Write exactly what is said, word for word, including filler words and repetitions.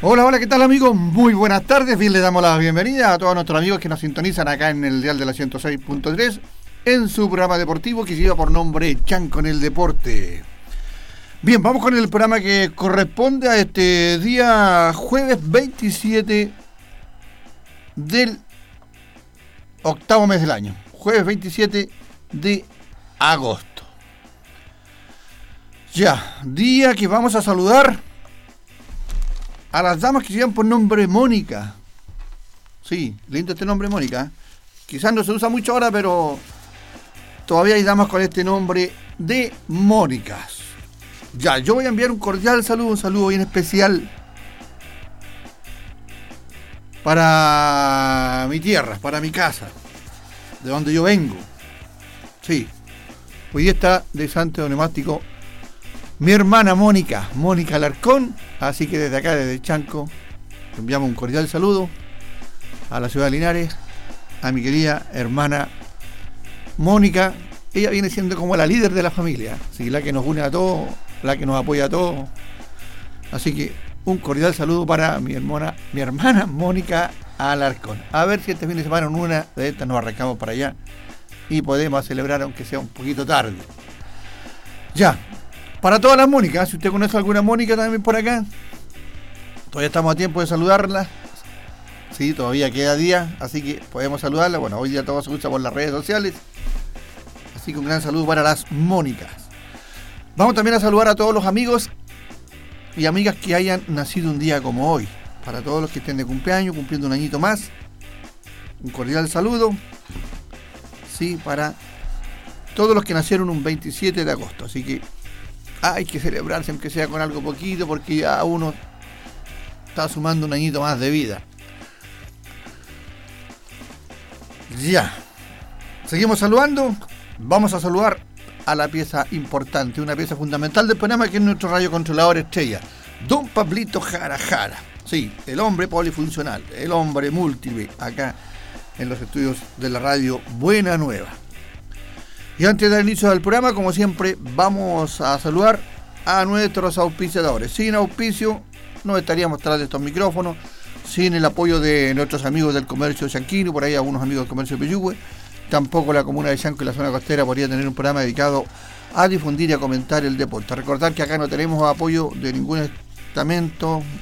Hola, hola, ¿qué tal amigos? Muy buenas tardes, bien les damos la bienvenida a todos nuestros amigos que nos sintonizan acá en el dial de la ciento seis punto tres en su programa deportivo que lleva por nombre Chanco en el Deporte. Bien, vamos con el programa que corresponde a este día jueves veintisiete del octavo mes del año, jueves veintisiete de agosto. Ya, día que vamos a saludar a las damas que se llaman por nombre Mónica. Sí, lindo este nombre, Mónica. Quizás no se usa mucho ahora, pero todavía hay damas con este nombre de Mónicas. Ya, yo voy a enviar un cordial saludo, un saludo bien especial para mi tierra, para mi casa, de donde yo vengo. Sí, hoy día está de santo onomástico mi hermana Mónica, Mónica Alarcón, así que desde acá, desde Chanco, enviamos un cordial saludo a la ciudad de Linares, a mi querida hermana Mónica. Ella viene siendo como la líder de la familia, ¿sí? La que nos une a todos, la que nos apoya a todos. Así que un cordial saludo para mi hermana, mi hermana Mónica Alarcón. A ver si este fin de semana en una de estas nos arrancamos para allá y podemos celebrar aunque sea un poquito tarde. Ya. Para todas las Mónicas, si usted conoce alguna Mónica también por acá, todavía estamos a tiempo de saludarla. Sí, todavía queda día, así que podemos saludarla. Bueno, hoy día todo se usa por las redes sociales, así que un gran saludo para las Mónicas. Vamos también a saludar a todos los amigos y amigas que hayan nacido un día como hoy. Para todos los que estén de cumpleaños, cumpliendo un añito más, un cordial saludo. Sí, para todos los que nacieron un veintisiete de agosto, así que hay que celebrarse aunque sea con algo poquito, porque ya uno está sumando un añito más de vida. Ya. Seguimos saludando. Vamos a saludar a la pieza importante, una pieza fundamental del programa, que es nuestro radiocontrolador estrella, don Pablito Jara Jara. Sí, el hombre polifuncional, el hombre múltiple, acá en los estudios de la radio Buena Nueva. Y antes del inicio del programa, como siempre, vamos a saludar a nuestros auspiciadores. Sin auspicio no estaríamos tras de estos micrófonos, sin el apoyo de nuestros amigos del comercio chanquino, por ahí algunos amigos del comercio de Peyúgue, tampoco la comuna de Chanco y la zona costera podría tener un programa dedicado a difundir y a comentar el deporte. Recordar que acá no tenemos apoyo de ningún estamento